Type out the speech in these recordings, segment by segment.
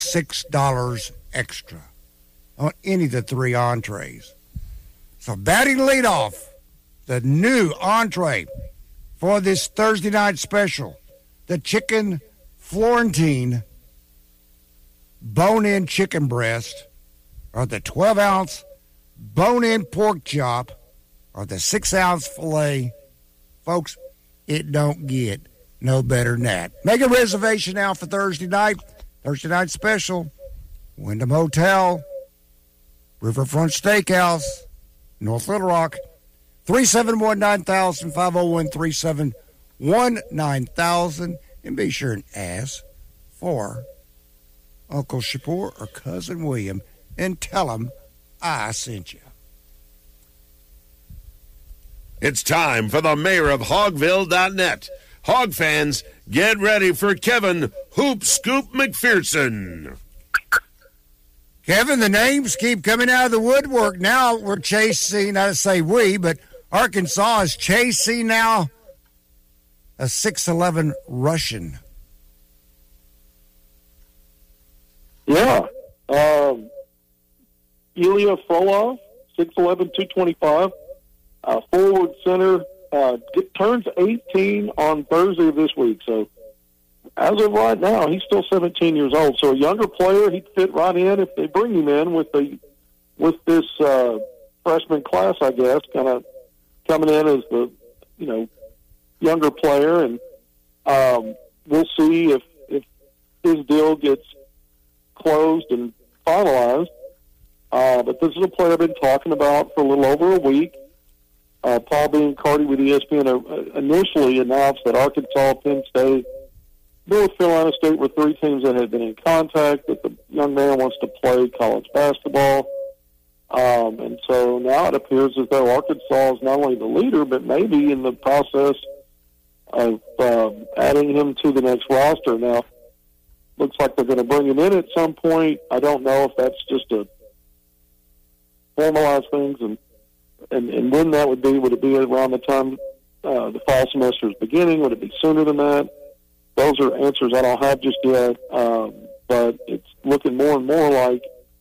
$6 extra on any of the 3 entrees. So batting leadoff, the new entree for this Thursday night special, the chicken Florentine bone-in chicken breast, or the 12-ounce bone-in pork chop, or the 6-ounce filet. Folks, it don't get no better than that. Make a reservation now for Thursday night special. Wyndham Hotel, Riverfront Steakhouse, North Little Rock, 371-9000, 501-371-9000, and be sure and ask for Uncle Shapur or Cousin William and tell them I sent you. It's time for the mayor of Hogville.net. Hog fans, get ready for Kevin Hoop Scoop McPherson. Kevin, the names keep coming out of the woodwork. Now we're chasing, not to say we, but Arkansas is chasing now a 6'11" Russian. Yeah. Ilya Frolov, 6'11", 225, forward center, turns 18 on Thursday of this week. So as of right now, he's still 17 years old. So a younger player, he'd fit right in if they bring him in with this freshman class, I guess, kind of coming in as the younger player, and we'll see if his deal gets closed and finalized. But this is a player I've been talking about for a little over a week. Paul Biancardi with ESPN initially announced that Arkansas, Penn State, North Carolina State were 3 teams that had been in contact, that the young man wants to play college basketball. And so now it appears as though Arkansas is not only the leader, but maybe in the process of adding him to the next roster. Now, looks like they're going to bring him in at some point. I don't know if that's just to formalize things and when that would be. Would it be around the time the fall semester is beginning? Would it be sooner than that? Those are answers I don't have just yet, but it's looking more and more like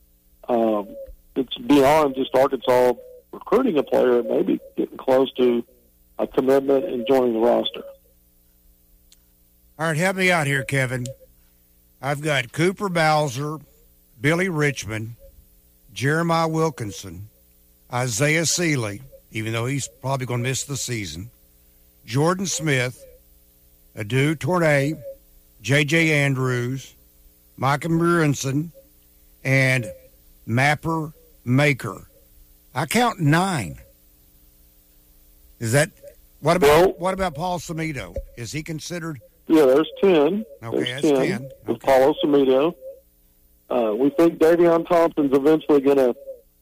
it's beyond just Arkansas recruiting a player and maybe getting close to a commitment and joining the roster. All right, help me out here, Kevin. I've got Cooper Bowser, Billy Richmond, Jeremiah Wilkinson, Isaiah Seeley, even though he's probably going to miss the season, Jordan Smith, Adu Tournay, J.J. Andrews, Micah Murinson, and Mapper Maker. I count 9. Is that what about Paul Samito? Is he considered? Yeah, there's 10. Okay, there's that's 10. 10. With Paulo Samito. We think Davion Thompson's eventually going to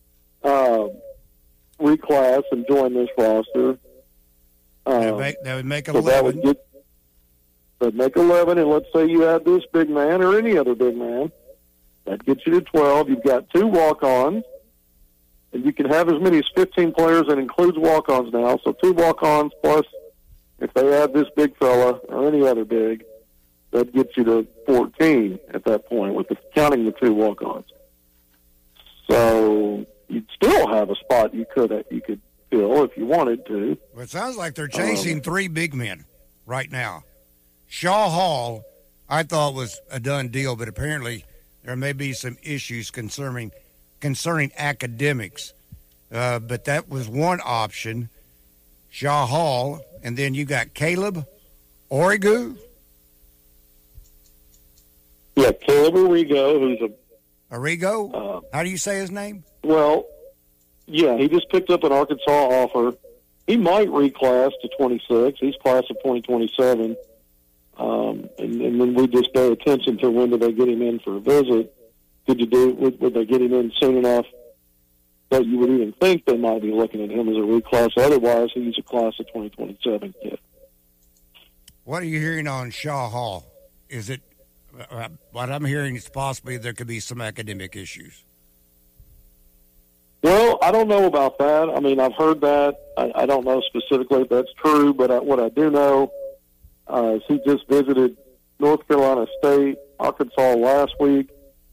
reclass and join this roster. That would make 11. That'd make 11, and let's say you add this big man or any other big man. That gets you to 12. You've got 2 walk-ons, and you can have as many as 15 players. That includes walk-ons now. So 2 walk-ons plus, if they add this big fella or any other big, that gets you to 14 at that point, with counting the 2 walk-ons. So you'd still have a spot you could fill if you wanted to. Well, it sounds like they're chasing 3 big men right now. Shaw Hall, I thought was a done deal, but apparently there may be some issues concerning academics. But that was one option, Shaw Hall, and then you got Caleb Origo. Yeah, Caleb Origo, who's Origo? How do you say his name? Well, yeah, he just picked up an Arkansas offer. He might reclass to 26. He's class of 2027. And then we just pay attention to when do they get him in for a visit. Would they get him in soon enough that you would even think they might be looking at him as a reclass? Otherwise, he's a class of 2027 kid. What are you hearing on Shaw Hall? Is it what I'm hearing is possibly there could be some academic issues? Well, I don't know about that. I mean, I've heard that. I don't know specifically if that's true, but what I do know is he just visited North Carolina State, Arkansas last week.